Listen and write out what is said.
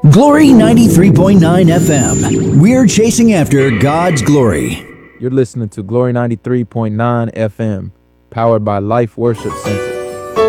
Glory 93.9 FM. We're chasing after God's glory. You're listening to Glory 93.9 FM, powered by Life Worship Center.